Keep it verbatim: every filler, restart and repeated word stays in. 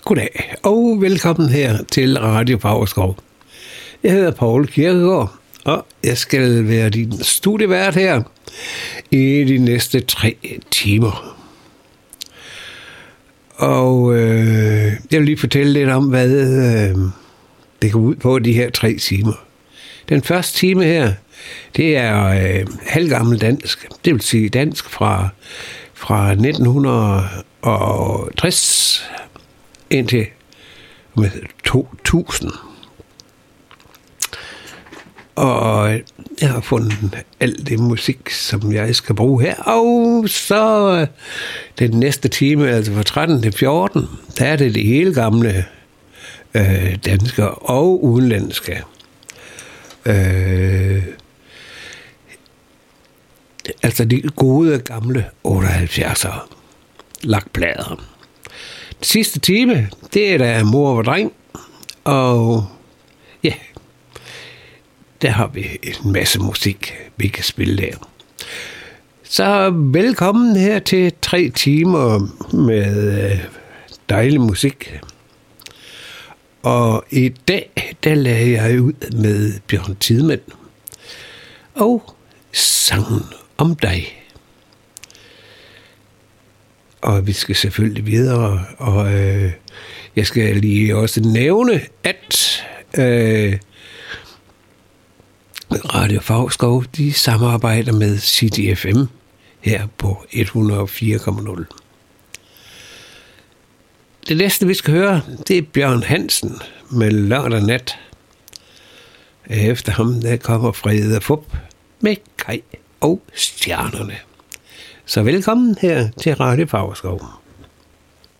Goddag og velkommen her til Radio Favrskov. Jeg hedder Poul Kirkegaard, og jeg skal være din studievært her i de næste tre timer. Og øh, jeg vil lige fortælle lidt om, hvad øh, det går ud på de her tre timer. Den første time her, det er øh, halvgammel dansk. Det vil sige dansk fra, fra nitten tres indtil med to tusind. Og jeg har fundet alt det musik, som jeg skal bruge her. Og så den næste time, altså fra tretten til fjorten, der er det det hele gamle øh, danske og udenlandske. Øh, altså de gode gamle otteoghalvfjerdsere lakplader. Den sidste time, det er der mor og dreng, og ja, der har vi en masse musik, vi kan spille der. Så velkommen her til tre timer med dejlig musik. Og i dag, der lagde jeg ud med Bjørn Tidemand og Sangen om dig. Og vi skal selvfølgelig videre, og øh, jeg skal lige også nævne, at øh, Radio Favrskov, de samarbejder med City F M her på et hundrede og fire komma nul. Det næste, vi skal høre, det er Bjørn Hansen med Lørdag Nat. Efter ham, der kommer Frede og Fup med Kaj og Stjernerne. Så velkommen her til Radio Favrskov.